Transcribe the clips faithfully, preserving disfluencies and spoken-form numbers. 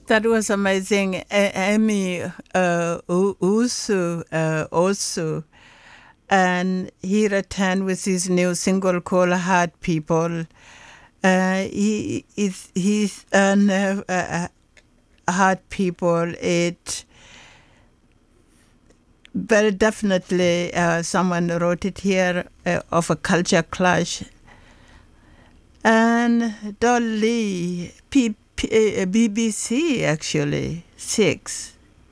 That was amazing. A- Amy uh, U- Usu uh, also, and he returned with his new single called "Hard People." Uh, he is he's an uh, uh, Hard People. It very definitely uh, someone wrote it here uh, of a culture clash. And Dolly, P, P, uh, B B C actually, six.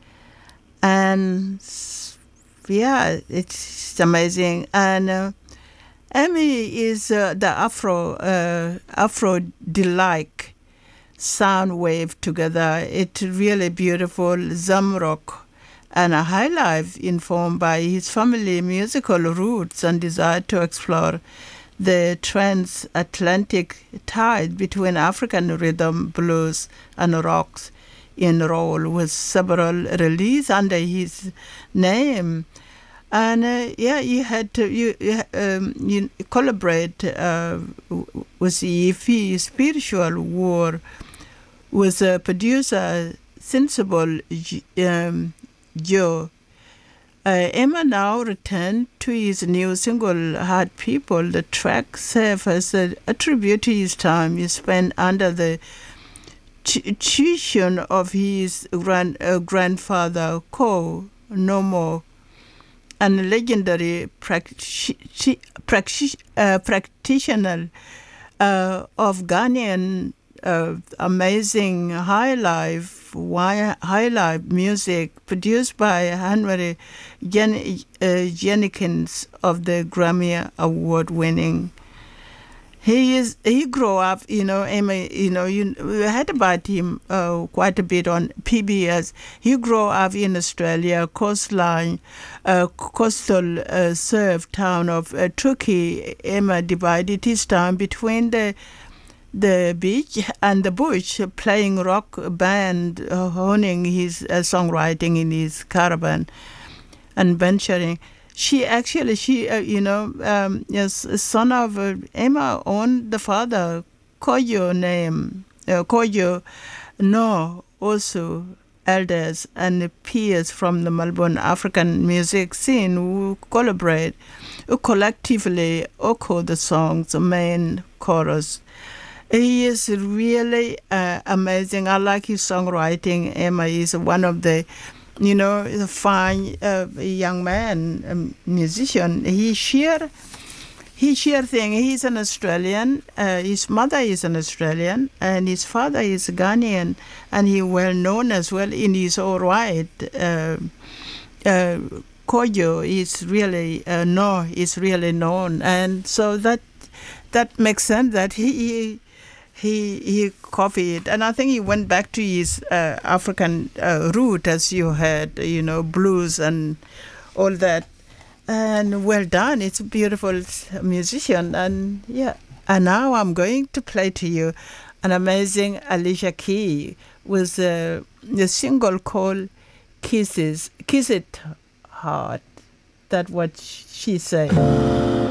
And s- yeah, it's amazing. And uh, Emmy is uh, the Afro, uh, Afro delight sound wave together. It's really beautiful Zamrock and a high life informed by his family musical roots and desire to explore the transatlantic tide between African rhythm, blues, and rocks in role with several releases under his name. And uh, yeah, you had to you you, um, you collaborate uh, with the Ifi Spiritual War with a producer Sensible um, Joe. Uh, Emma now returned to his new single, Hard People. The track serves as a, a tribute to his time he spent under the tu- tuition of his grand, uh, grandfather, Ko Nomo, and legendary practi- practi- uh, practitioner uh, of Ghanaian uh, amazing high life wi- high life music produced by Henry Jen- uh, Jenkins of the Grammy Award winning. He is. He grew up, you know. Emma, you know, you we heard about him uh, quite a bit on P B S. He grew up in Australia, coastline, uh, coastal uh, surf town of uh, Turkey. Emma divided his time between the the beach and the bush, playing rock band, uh, honing his uh, songwriting in his caravan and venturing. She actually, she, uh, you know, um, yes, son of uh, Emma owned the father, Koyo name, uh, Koyo No, also elders and peers from the Melbourne African music scene who collaborate, who collectively echo the song's main chorus. He is really uh, amazing. I like his songwriting. Emma is one of the, you know, a fine uh, young man, um, musician. He share, he share thing. He's an Australian. Uh, his mother is an Australian, and his father is Ghanaian, and he well known as well in his own right. Uh, uh, Koyo is really uh, no, is really known, and so that that makes sense that he he he copied, and I think he went back to his uh, African uh, root, as you heard, you know, blues and all that. And well done, it's a beautiful musician, and yeah. And now I'm going to play to you an amazing Alicia Key with uh, a single called "Kisses, Kiss It Hard." That's what she said.